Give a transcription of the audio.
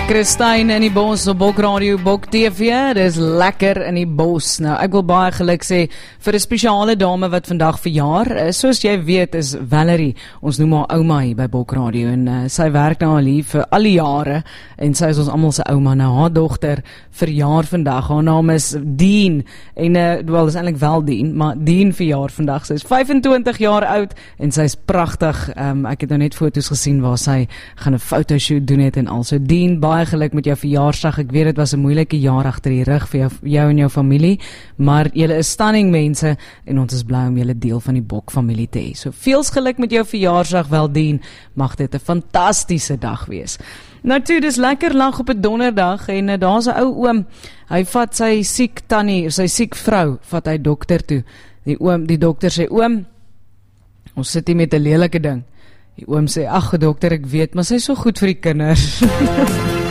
Christine in die bos op Bok Radio, Bok TV, dis lekker in die bos. Nou, ek wil baie geluk sê vir 'n spesiale dame wat vandag verjaar. Soos jy weet is Valerie, ons noem haar ouma hier by Bok Radio en sy werk nou al hier vir al die jare en sy is ons almal se ouma. Nou, haar dogter verjaar vandag, haar naam is Dean en, wel, is eintlik wel Dean, maar Dean verjaar vandag. Sy is 25 jaar oud en sy is pragtig. Ek het nou net foto's gesien waar sy gaan 'n fotoshoot doen het en al. So Dean, baie geluk met jou verjaarsdag. Ek weet dit was 'n moeilike jaar agter die rug vir jou en jou familie, maar julle is stunning mense en ons is bly om julle deel van die Bok familie te hê. So veels geluk met jou verjaarsdag, wel Dean. Mag dit 'n fantastiese dag wees. Nou toe, dis lekker lag op 'n donderdag en daar's 'n ou oom. Hy vat sy siek tannie, sy siek vrou, vat hy dokter toe. Die dokter sê, oom, ons sit hier met 'n lelike ding. Die oom sê, ag dokter, ek weet, maar sy is so goed vir die kinders.